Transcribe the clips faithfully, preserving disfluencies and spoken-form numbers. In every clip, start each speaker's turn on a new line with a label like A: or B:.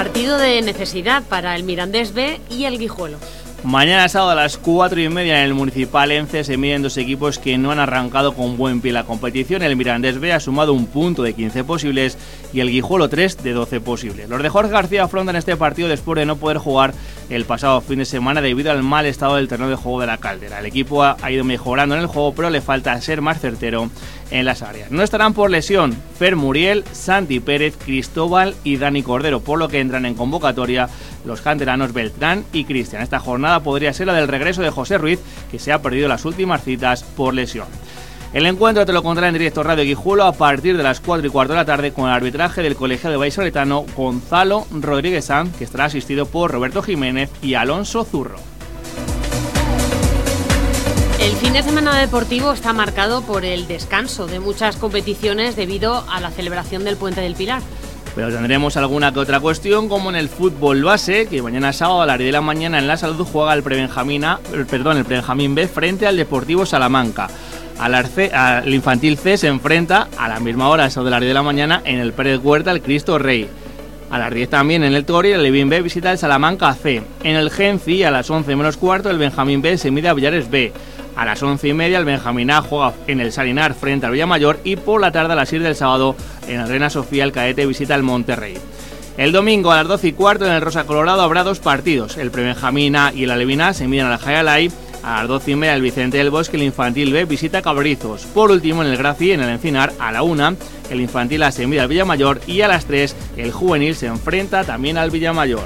A: Partido de necesidad para el Mirandés B y el Guijuelo.
B: Mañana sábado a las cuatro y media en el Municipal Ence se miden dos equipos que no han arrancado con buen pie la competición. El Mirandés B ha sumado un punto de quince posibles y el Guijuelo tres de doce posibles. Los de Jorge García afrontan este partido después de no poder jugar el pasado fin de semana debido al mal estado del terreno de juego de la Caldera. El equipo ha, ha ido mejorando en el juego, pero le falta ser más certero en las áreas. No estarán por lesión Fer Muriel, Santi Pérez, Cristóbal y Dani Cordero, por lo que entran en convocatoria los canteranos Beltrán y Cristian. Esta jornada podría ser la del regreso de José Ruiz, que se ha perdido las últimas citas por lesión. El encuentro te lo contará en directo Radio Guijuelo a partir de las cuatro y cuarto de la tarde con el arbitraje del colegiado vallisoletano Gonzalo Rodríguez Sanz, que estará asistido por Roberto Jiménez y Alonso Zurro.
A: El fin de semana deportivo está marcado por el descanso de muchas competiciones debido a la celebración del Puente del Pilar.
B: Pero tendremos alguna que otra cuestión, como en el fútbol base, que mañana sábado a las diez de la mañana en La Salud juega el Prebenjamín A, perdón, el Prebenjamín B frente al Deportivo Salamanca. Al, Arce, al Infantil C se enfrenta a la misma hora, eso de las diez de la mañana, en el Pérez Huerta el Cristo Rey. A las diez también en el Tori el Levín B visita el Salamanca C. En el Genci a las once menos cuarto el Benjamín B se mide a Villares B. A las once y media el Benjamín A juega en el Salinar frente al Villamayor y por la tarde a las seis del sábado en el Reina Sofía el Cadete visita el Monterrey. El domingo a las doce y cuarto en el Rosa Colorado habrá dos partidos. El Prebenjamín A y el Alevín A se miden a la Jayalay. A las doce y media el Vicente del Bosque el Infantil B visita Cabrizos. Por último en el Graci en el Encinar a la una el Infantil A se mide al Villamayor y a las tres el Juvenil se enfrenta también al Villamayor.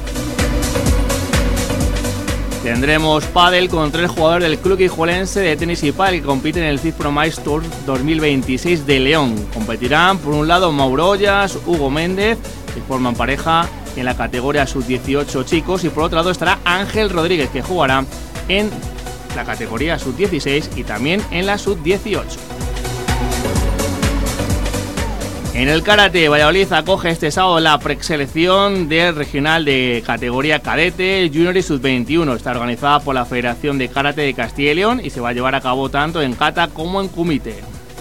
B: Tendremos pádel con tres jugadores del club guijuelense de tenis y pádel que compiten en el C I S Promise Tour dos mil veintiséis de León. Competirán por un lado Mauro Ollas, Hugo Méndez, que forman pareja en la categoría sub dieciocho chicos, y por otro lado estará Ángel Rodríguez, que jugará en la categoría sub dieciséis y también en la sub dieciocho. En el karate, Valladolid acoge este sábado la preselección del regional de categoría cadete, junior y sub veintiuno. Está organizada por la Federación de Karate de Castilla y León y se va a llevar a cabo tanto en kata como en kumite.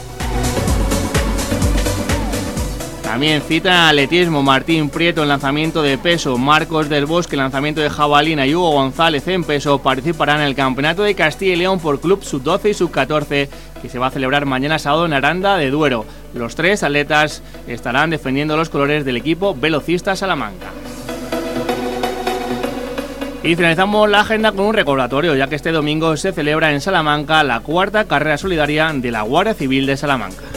B: También cita atletismo, Martín Prieto en lanzamiento de peso, Marcos del Bosque en lanzamiento de jabalina y Hugo González en peso participarán en el Campeonato de Castilla y León por club sub doce y sub catorce que se va a celebrar mañana sábado en Aranda de Duero. Los tres atletas estarán defendiendo los colores del equipo Velocista Salamanca. Y finalizamos la agenda con un recordatorio, ya que este domingo se celebra en Salamanca la cuarta carrera solidaria de la Guardia Civil de Salamanca.